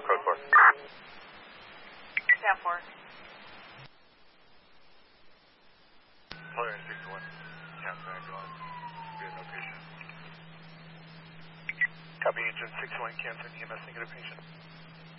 code 4. Stand 4. Polaris 61, cancel ambulance, good no patient. Copy, engine 61, cancel EMS, negative patient.